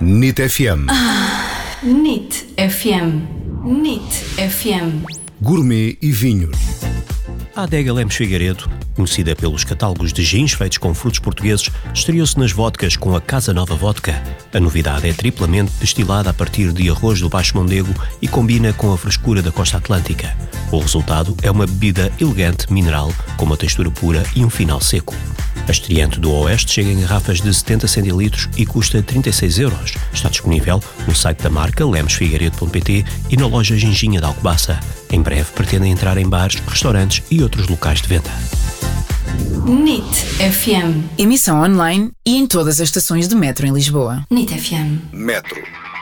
NIT FM. NIT FM. NIT FM. Gourmet e vinhos. A adega Lemos Figueiredo, conhecida pelos catálogos de gins feitos com frutos portugueses, estreou-se nas vodkas com a Casa Nova Vodka. A novidade é triplamente destilada a partir de arroz do Baixo Mondego e combina com a frescura da costa atlântica. O resultado é uma bebida elegante, mineral, com uma textura pura e um final seco. A estreante do Oeste chega em garrafas de 70 centilitros e custa 36€. Está disponível no site da marca lemosfigueiredo.pt e na loja Ginginha de Alcobaça. Em breve pretendem entrar em bares, restaurantes e outros locais de venda. NIT FM. Emissão online e em todas as estações de metro em Lisboa. NIT FM. Metro.